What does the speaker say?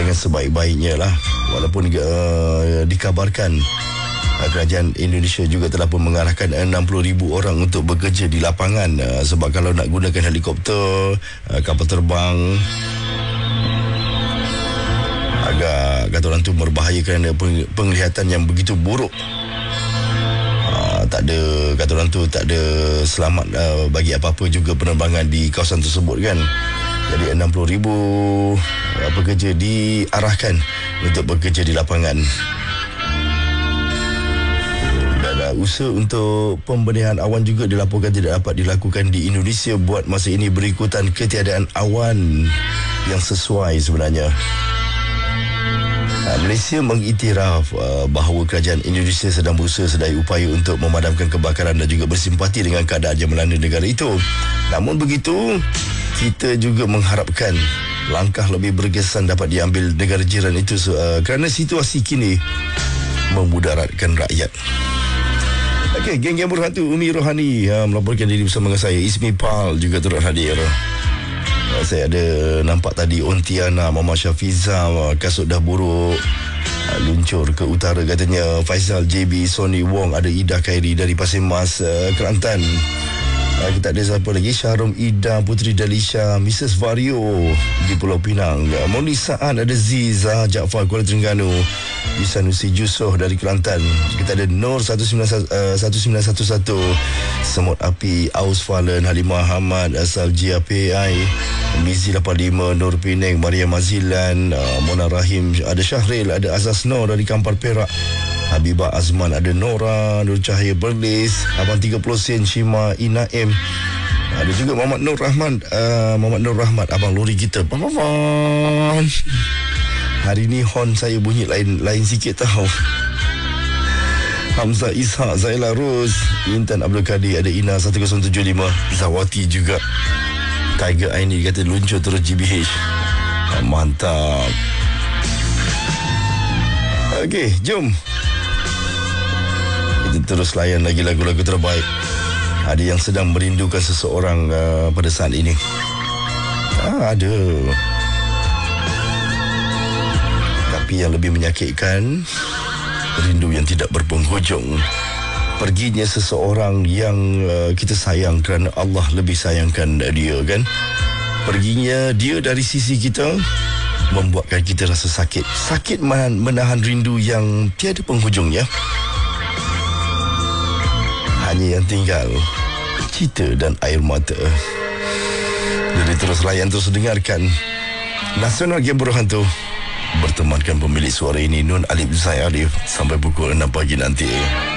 dengan sebaik-baiknya lah. Walaupun dikabarkan kerajaan Indonesia juga telah pun mengarahkan 60,000 orang untuk bekerja di lapangan, sebab kalau nak gunakan helikopter, kapal terbang, agak kata orang tu berbahaya kerana penglihatan yang begitu buruk. Tak ada, kata orang tu, tak ada selamat bagi apa-apa juga penerbangan di kawasan tersebut kan. Jadi 60,000 pekerja diarahkan untuk bekerja di lapangan. Dan usaha untuk pembenihan awan juga dilaporkan tidak dapat dilakukan di Indonesia buat masa ini berikutan ketiadaan awan yang sesuai sebenarnya. Malaysia mengiktiraf bahawa kerajaan Indonesia sedang berusaha sedaya upaya untuk memadamkan kebakaran dan juga bersimpati dengan keadaan yang melanda negara itu. Namun begitu, kita juga mengharapkan langkah lebih bergesan dapat diambil negara jiran itu kerana situasi kini memudaratkan rakyat. Okey, geng-geng berhantu Umi Rohani melaporkan diri bersama dengan saya. Ismi Pal juga turut hadir. Saya ada nampak tadi Ontiana, Mama Syafiza, kasut dah buruk, luncur ke utara katanya. Faizal, JB, Sony Wong, ada Ida Khairi dari Pasir Mas, Kelantan. Kita ada siapa lagi? Syahrum Ida, Putri Dalisha, Mrs. Vario di Pulau Pinang. Moni Sa'ad, ada Ziza, Jaafar, Kuala Terengganu, Isanusi Jusoh dari Kelantan. Kita ada Nur 1911, Semut Api, Aus Falen, Halimah Hamad, asal GAPI, Mizi 85, Nur Penang, Maria Mazilan, Mona Rahim, ada Syahril, ada Azaz Nur dari Kampar Perak, Habibah Azman, ada Nora, Nur Cahaya Berlis, Abang 30 Sen, Shima Inaim, ada juga Muhammad Nur Rahman, Abang Lori kita. Hari ni horn saya bunyi lain sikit tahu. Hamzah Ishak, Zaila Rose, Intan Abdul Kadir, ada Ina 1075, Zawati juga. Tiger Aini kata luncur terus GBH. Mantap. Okey, jom kita terus layan lagi lagu-lagu terbaik. Ada yang sedang merindukan seseorang pada saat ini. Ada. Tapi yang lebih menyakitkan, rindu yang tidak berpenghujung. Perginya seseorang yang kita sayang kerana Allah lebih sayangkan dia kan. Perginya dia dari sisi kita membuatkan kita rasa sakit. Sakit menahan rindu yang tiada penghujungnya. Hanya yang tinggal cinta dan air mata. Jadi terus layan, terus dengarkan Nasional Game Berhantu bertemankan pemilik suara ini Nun Alif Zai Arif sampai pukul 6 pagi nanti.